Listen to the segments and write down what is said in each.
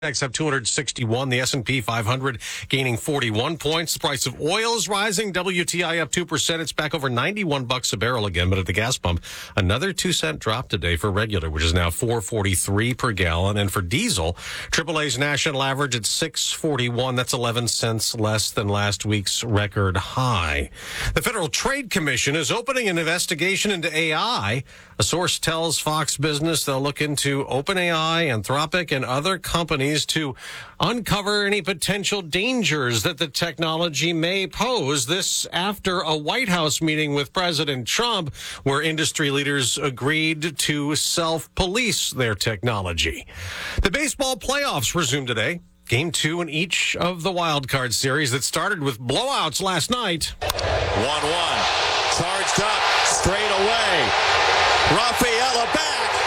Next up 261, the S&P 500 gaining 41 points. The price of oil is rising. WTI up 2%. It's back over $91 a barrel again, but at the gas pump, another 2-cent drop today for regular, which is now $4.43 per gallon. And for diesel, AAA's national average at $6.41. That's 11 cents less than last week's record high. The Federal Trade Commission is opening an investigation into AI. A source tells Fox Business they'll look into OpenAI, Anthropic, and other companies to uncover any potential dangers that the technology may pose. This after a White House meeting with President Trump, where industry leaders agreed to self-police their technology. The baseball playoffs resume today. Game 2 in each of the wild card series that started with blowouts last night. 1-1. Charged up, straight away. Rafaela back.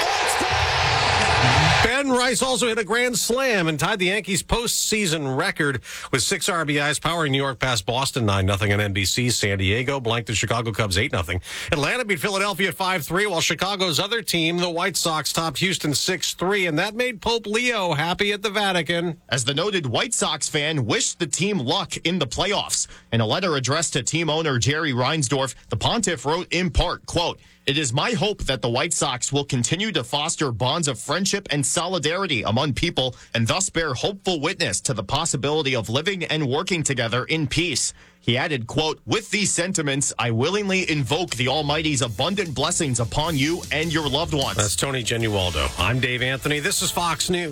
Ben Rice also hit a grand slam and tied the Yankees' postseason record with 6 RBIs, powering New York past Boston 9-0 on NBC. San Diego blanked the Chicago Cubs 8-0. Atlanta beat Philadelphia 5-3, while Chicago's other team, the White Sox, topped Houston 6-3, and that made Pope Leo happy at the Vatican. As the noted White Sox fan wished the team luck in the playoffs. In a letter addressed to team owner Jerry Reinsdorf, the pontiff wrote in part, quote, "It is my hope that the White Sox will continue to foster bonds of friendship and solidarity among people and thus bear hopeful witness to the possibility of living and working together in peace." He added, quote, "With these sentiments, I willingly invoke the Almighty's abundant blessings upon you and your loved ones." That's Tony Genualdo. I'm Dave Anthony. This is Fox News.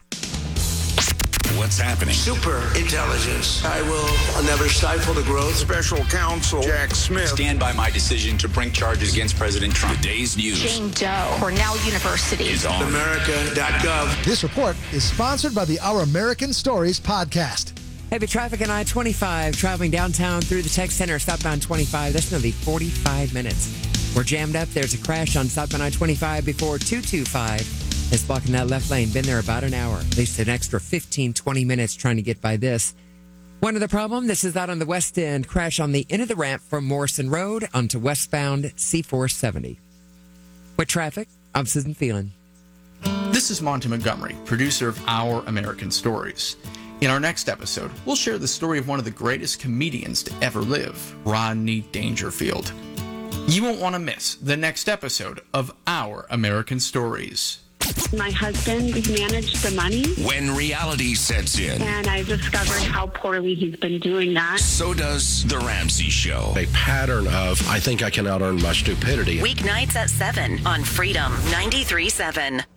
What's happening? Super intelligence. I will never stifle the growth. Special counsel Jack Smith. Stand by my decision to bring charges against President Trump. The day's news. Jane Doe, Cornell University. Is on. America.gov. This report is sponsored by the Our American Stories podcast. Heavy traffic on I-25 traveling downtown through the Tech Center, southbound 25. That's nearly 45 minutes. We're jammed up. There's a crash on southbound I-25 before 225. It's blocking that left lane. Been there about an hour. At least an extra 15, 20 minutes trying to get by this. One other problem, this is out on the west end. Crash on the end of the ramp from Morrison Road onto westbound C470. With traffic, I'm Susan Phelan. This is Monty Montgomery, producer of Our American Stories. In our next episode, we'll share the story of one of the greatest comedians to ever live, Rodney Dangerfield. You won't want to miss the next episode of Our American Stories. My husband managed the money. When reality sets in. And I discovered how poorly he's been doing that. So does The Ramsey Show. A pattern of, I think I can out-earn my stupidity. Weeknights at 7 on Freedom 93.7.